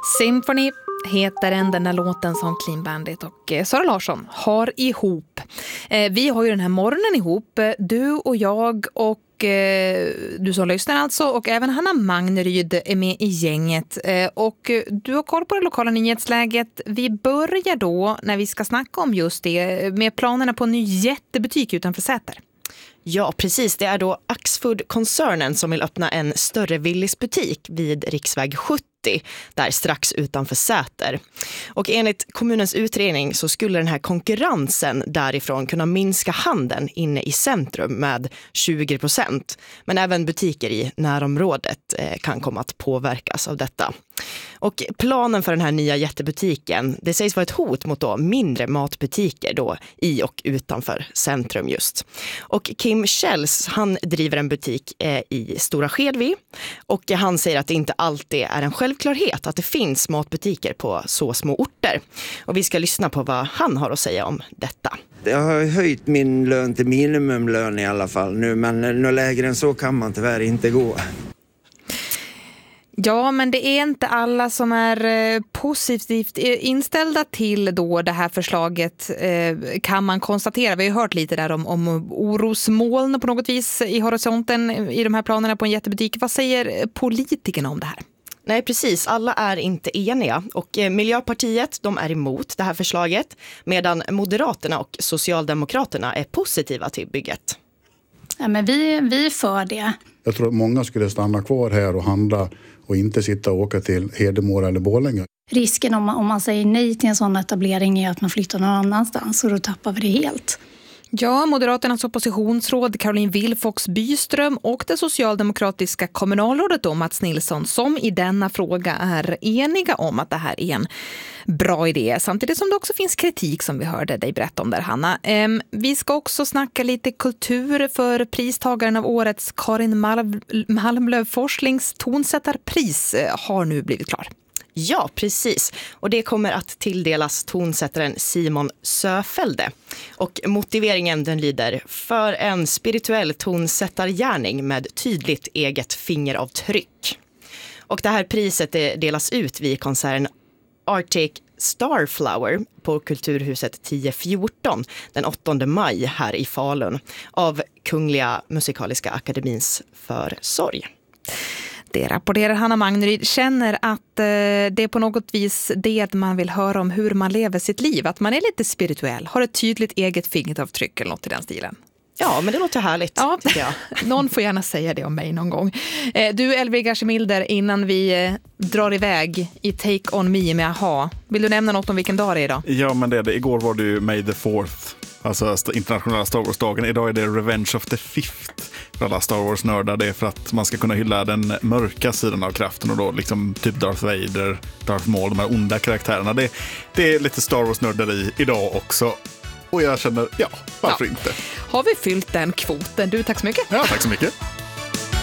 Symphony heter den där låten som Clean Bandit och Sara Larsson har ihop. Vi har ju den här morgonen ihop, du och jag och du som lyssnar alltså, och även Hanna Magneryd är med i gänget. Och du har koll på det lokala nyhetsläget. Vi börjar då när vi ska snacka om just det med planerna på en ny jättebutik utanför Säter. Ja, precis. Det är då Axfood-koncernen som vill öppna en större Willys-butik vid Riksväg 70, där strax utanför Säter. Och enligt kommunens utredning så skulle den här konkurrensen därifrån kunna minska handeln inne i centrum med 20%. Men även butiker i närområdet kan komma att påverkas av detta. Och planen för den här nya jättebutiken, det sägs vara ett hot mot då mindre matbutiker då i och utanför centrum just. Och Kim Kjells, han driver en butik i Stora Skedvi, och han säger att det inte alltid är en självklarhet att det finns matbutiker på så små orter. Och vi ska lyssna på vad han har att säga om detta. Jag har höjt min lön till minimumlön i alla fall nu, men något lägre än så kan man tyvärr inte gå. Ja, men det är inte alla som är positivt inställda till då det här förslaget, kan man konstatera. Vi har hört lite där om orosmoln på något vis i horisonten i de här planerna på en jättebutik. Vad säger politikerna om det här? Nej, precis. Alla är inte eniga, och Miljöpartiet, de är emot det här förslaget, medan Moderaterna och Socialdemokraterna är positiva till bygget. Ja, men vi är för det. Jag tror att många skulle stanna kvar här och handla och inte sitta och åka till Hedemora eller Borlänge. Risken om man säger nej till en sån etablering är att man flyttar någon annanstans, och då tappar vi det helt. Ja, Moderaternas oppositionsråd Caroline Wilfox Byström och det socialdemokratiska kommunalrådet då, Mats Nilsson, som i denna fråga är eniga om att det här är en bra idé. Samtidigt som det också finns kritik som vi hörde dig berätta om där, Hanna. Vi ska också snacka lite kultur, för pristagaren av årets Karin Malmlöv Forslings tonsättarpris har nu blivit klar. Ja, precis. Och det kommer att tilldelas tonsättaren Simon Söfelde. Och motiveringen, den lyder: för en spirituell tonsättargärning med tydligt eget fingeravtryck. Och det här priset det delas ut vid konserten Arctic Starflower på Kulturhuset 1014 den 8 maj här i Falun av Kungliga Musikaliska Akademins försorg. Det rapporterar Hanna Magneryd. Känner att det är på något vis det man vill höra om hur man lever sitt liv. Att man är lite spirituell, har ett tydligt eget fingeravtryck eller något i den stilen. Ja, men det låter härligt, ja, tycker jag. Någon får gärna säga det om mig någon gång. Du, Elvig Garsemilder, innan vi drar iväg i Take On Me med AHA. Vill du nämna något om vilken dag det är idag? Ja, men det. Igår var det ju May the 4th. Alltså internationella Star Wars-dagen. Idag är det Revenge of the 5th för alla Star Wars-nördar. Det är för att man ska kunna hylla den mörka sidan av kraften, och då liksom typ Darth Vader, Darth Maul, de här onda karaktärerna. Det är lite Star Wars-nörderi idag också. Och jag känner, varför inte? Har vi fyllt den kvoten? Du, tack så mycket. Ja, tack så mycket.